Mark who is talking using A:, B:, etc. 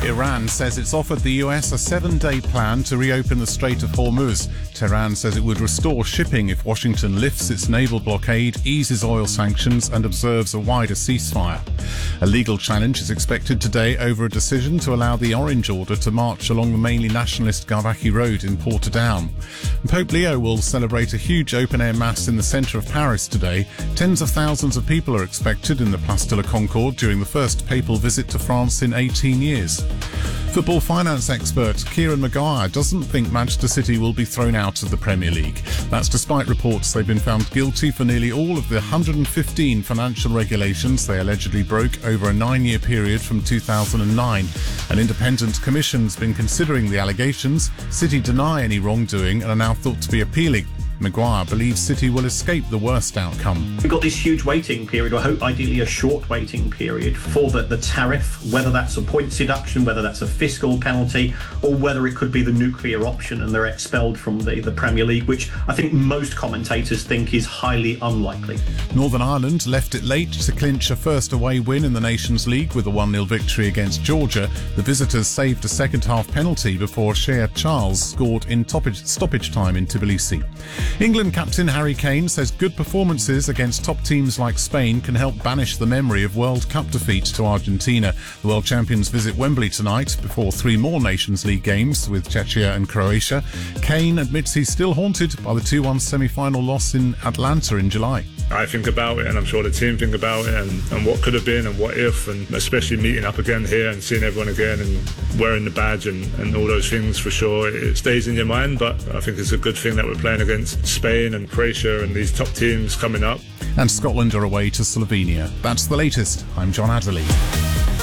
A: Iran says it's offered the US a 7-day plan to reopen the Strait of Hormuz. Tehran says it would restore shipping if Washington lifts its naval blockade, eases oil sanctions and observes a wider ceasefire. A legal challenge is expected today over a decision to allow the Orange Order to march along the mainly nationalist Garbaki Road in Portadown. Pope Leo will celebrate a huge open-air mass in the centre of Paris today. Tens of thousands of people are expected in the Place de la Concorde during the first papal visit to France in 18 years. Football finance expert Kieran Maguire doesn't think Manchester City will be thrown out of the Premier League. That's despite reports they've been found guilty for nearly all of the 115 financial regulations they allegedly broke over a 9-year period from 2009. An independent commission's been considering the allegations. City deny any wrongdoing and are now thought to be appealing. Maguire believes City will escape the worst outcome.
B: We've got this huge waiting period, or ideally a short waiting period, for the tariff, whether that's a points deduction, whether that's a fiscal penalty, or whether it could be the nuclear option and they're expelled from the Premier League, which I think most commentators think is highly unlikely.
A: Northern Ireland left it late to clinch a first away win in the Nations League with a 1-0 victory against Georgia. The visitors saved a second-half penalty before Shea Charles scored in stoppage time in Tbilisi. England captain Harry Kane says good performances against top teams like Spain can help banish the memory of World Cup defeat to Argentina. The world champions visit Wembley tonight before 3 more Nations League games with Czechia and Croatia. Kane admits he's still haunted by the 2-1 semi-final loss in Atlanta in July.
C: I think about it, and I'm sure the team think about it, and what could have been and what if, and especially meeting up again here and seeing everyone again and wearing the badge and all those things. For sure it stays in your mind, but I think it's a good thing that we're playing against Spain and Croatia and these top teams coming up.
A: And Scotland are away to Slovenia. That's the latest. I'm John Adderley.